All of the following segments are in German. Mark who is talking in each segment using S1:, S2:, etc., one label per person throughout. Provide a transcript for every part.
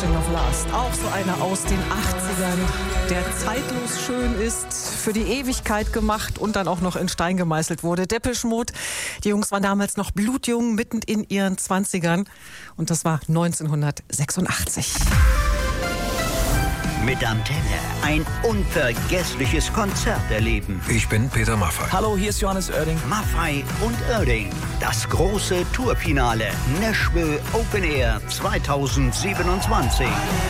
S1: Wishing of Last. Auch so einer aus den 80ern, der zeitlos schön ist, für die Ewigkeit gemacht und dann auch noch in Stein gemeißelt wurde. Depeche Mode, die Jungs waren damals noch blutjung, mitten in ihren 20ern. Und das war 1986.
S2: Mit Antenne ein unvergessliches Konzert erleben.
S3: Ich bin Peter Maffay.
S4: Hallo, hier ist Johannes Oerding.
S2: Maffay und Oerding. Das große Tourfinale Nashville Open Air 2027.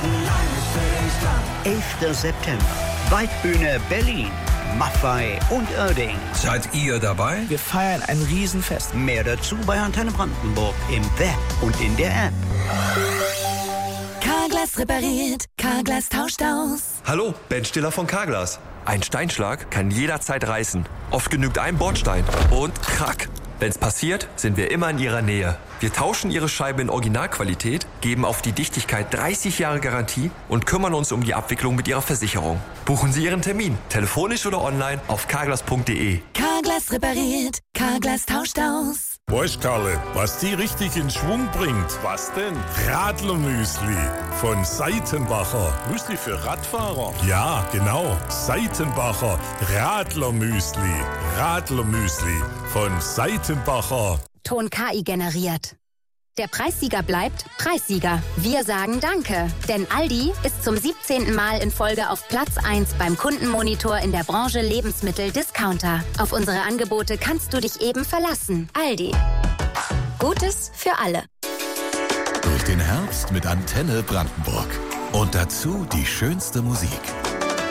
S2: 11. September. Waldbühne Berlin. Maffay und Oerding.
S3: Seid ihr dabei?
S4: Wir feiern ein Riesenfest.
S2: Mehr dazu bei Antenne Brandenburg im Web und in der App.
S5: Carglass repariert, Carglass tauscht aus.
S6: Hallo, Ben Stiller von Carglass. Ein Steinschlag kann jederzeit reißen. Oft genügt ein Bordstein und krack. Wenn's passiert, sind wir immer in Ihrer Nähe. Wir tauschen Ihre Scheibe in Originalqualität, geben auf die Dichtigkeit 30 Jahre Garantie und kümmern uns um die Abwicklung mit Ihrer Versicherung. Buchen Sie Ihren Termin, telefonisch oder online auf carglass.de.
S5: Carglass repariert, Carglass tauscht aus.
S7: Weißt Karle, was die richtig in Schwung bringt? Was denn? Radlermüsli von Seitenbacher. Müsli für Radfahrer? Ja, genau. Seitenbacher Radlermüsli. Radlermüsli von Seitenbacher.
S8: Ton KI generiert. Der Preissieger bleibt Preissieger. Wir sagen Danke, denn Aldi ist zum 17. Mal in Folge auf Platz 1 beim Kundenmonitor in der Branche Lebensmittel-Discounter. Auf unsere Angebote kannst du dich eben verlassen. Aldi. Gutes für alle.
S9: Durch den Herbst mit Antenne Brandenburg. Und dazu die schönste Musik.